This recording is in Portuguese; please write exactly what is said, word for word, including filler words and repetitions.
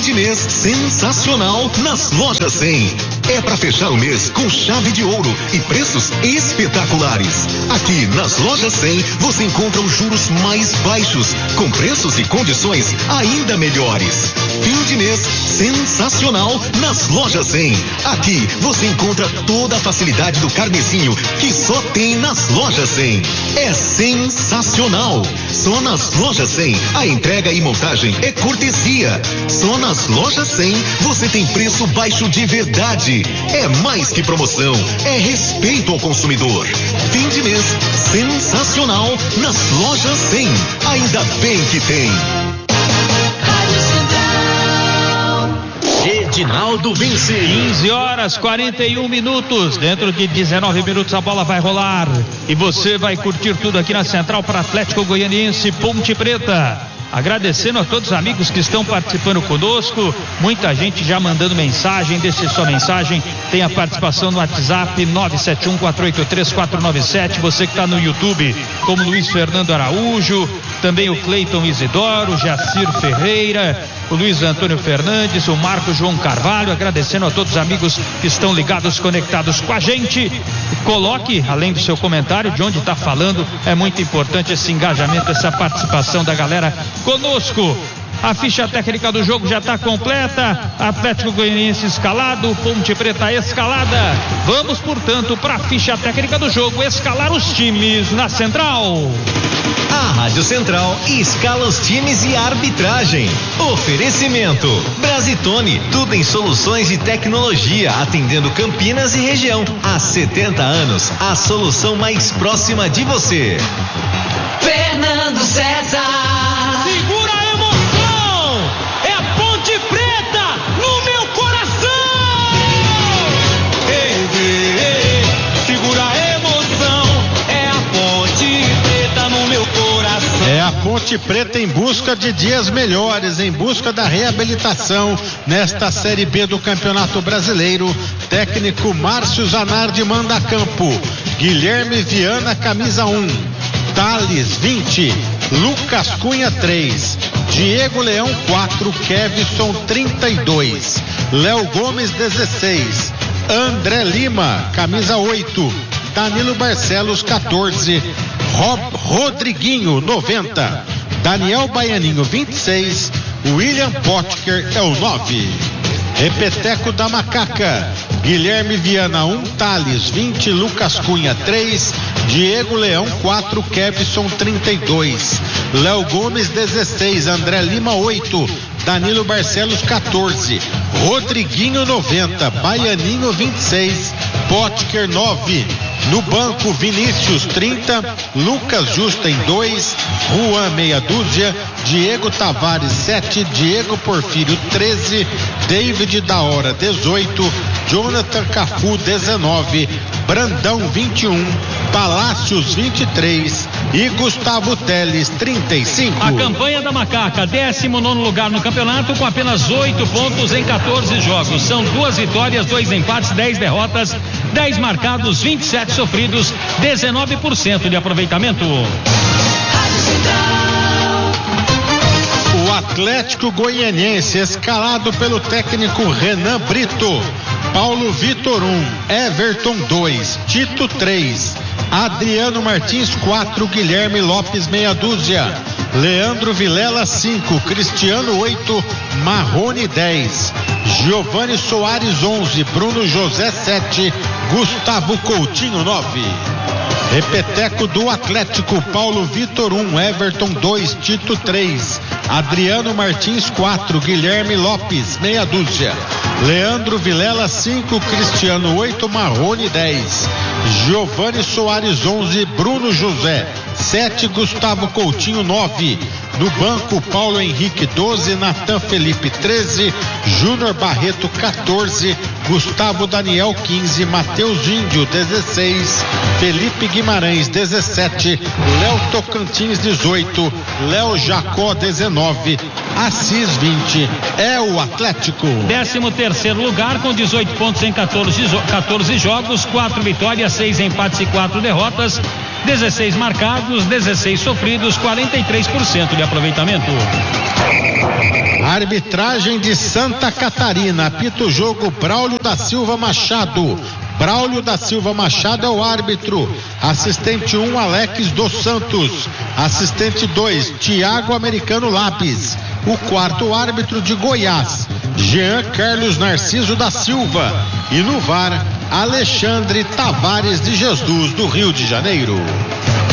de mês sensacional nas Lojas cem. É para fechar o mês com chave de ouro e preços espetaculares. Aqui nas Lojas cem você encontra os juros mais baixos, com preços e condições ainda melhores. Fim de mês sensacional nas Lojas cem. Aqui você encontra toda a facilidade do carnezinho que só tem nas Lojas cem. É sensacional. Só nas Lojas cem a entrega e montagem é cortesia. Só nas Lojas cem você tem preço baixo de verdade. É mais que promoção, é respeito ao consumidor. Fim de mês sensacional nas Lojas cem. Ainda bem que tem. Edinaldo vence. quinze horas quarenta e um minutos. Dentro de dezenove minutos a bola vai rolar. E você vai curtir tudo aqui na Central para Atlético Goianiense Ponte Preta. Agradecendo a todos os amigos que estão participando conosco, muita gente já mandando mensagem, deixe sua mensagem, tem a participação no WhatsApp nove sete um quatro oito três quatro nove sete, você que está no YouTube, como Luiz Fernando Araújo, também o Cleiton Isidoro, o Jacir Ferreira, o Luiz Antônio Fernandes, o Marco João Carvalho, agradecendo a todos os amigos que estão ligados, conectados com a gente. Coloque, além do seu comentário, de onde está falando, é muito importante esse engajamento, essa participação da galera conosco. A ficha técnica do jogo já está completa. Atlético Goianiense escalado, Ponte Preta escalada. Vamos, portanto, para a ficha técnica do jogo, escalar os times na Central. A Rádio Central escala os times e a arbitragem. Oferecimento Brasitone, tudo em soluções de tecnologia, atendendo Campinas e região. Há setenta anos, a solução mais próxima de você. Fernando César. Segura a emoção! É a Ponte Preta no meu coração! Ei, ei, ei, segura a emoção! É a Ponte Preta no meu coração! É a Ponte Preta em busca de dias melhores, em busca da reabilitação nesta Série B do Campeonato Brasileiro. Técnico Márcio Zanardi manda a campo. Guilherme Viana, camisa um. Thales, vinte. Lucas Cunha, três. Diego Leão, quatro. Kevson, trinta e dois. Léo Gomes, dezesseis. André Lima, camisa oito. Danilo Barcelos, quatorze. Rob, Rodriguinho, noventa. Daniel Baianinho, vinte e seis. William Potker é o nove. Repeteco da Macaca. Guilherme Viana, um. Thales, vinte. Lucas Cunha, três. Diego Leão, quatro. Kevson, trinta e dois. Léo Gomes, dezesseis. André Lima, oito. Danilo Barcelos, quatorze. Rodriguinho, noventa. Baianinho, vinte e seis. Potker, nove. No banco, Vinícius, trinta. Lucas Justa em dois. Juan, meia dúzia. Diego Tavares, sete. Diego Porfírio, treze. David da Hora, dezoito. Jonathan Cafu, dezenove. Brandão, vinte e um. Palácios, vinte e três. E Gustavo Teles, trinta e cinco. A campanha da Macaca, décimo nono lugar no campeonato, com apenas oito pontos em quatorze jogos. São duas vitórias, dois empates, dez derrotas, dez marcados, vinte e sete sofridos, dezenove por cento de aproveitamento. O Atlético Goianiense, escalado pelo técnico Renan Brito. Paulo Vitor, um. Everton, dois. Tito, três. Adriano Martins, quatro. Guilherme Lopes, meia dúzia. Leandro Vilela, cinco. Cristiano, oito. Marrone, dez. Giovanni Soares, onze. Bruno José, sete. Gustavo Coutinho, nove. Repeteco do Atlético, Paulo Vitor, um. Everton, dois. Tito, três. Adriano Martins, quatro. Guilherme Lopes, meia dúzia. Leandro Vilela, cinco. Cristiano, oito. Marrone, dez. Giovanni Soares, onze. Bruno José, sete. Gustavo Coutinho, nove. No banco, Paulo Henrique, doze. Natan Felipe, treze. Júnior Barreto, quatorze. Gustavo Daniel, quinze. Matheus Índio, dezesseis. Felipe Guimarães, dezessete. Léo Tocantins, dezoito. Léo Jacó, dezenove. Assis, vinte. É o Atlético. décimo terceiro lugar com dezoito pontos em quatorze, quatorze jogos, quatro vitórias, seis empates e quatro derrotas. dezesseis marcados, dezesseis sofridos, quarenta e três por cento de aproveitamento. Arbitragem de Santa Catarina, apita o jogo Braulio da Silva Machado. Braulio da Silva Machado é o árbitro. Assistente um, Alex dos Santos. Assistente dois, Tiago Americano Lápis. O quarto árbitro de Goiás, Jean Carlos Narciso da Silva. E no V A R, Alexandre Tavares de Jesus, do Rio de Janeiro.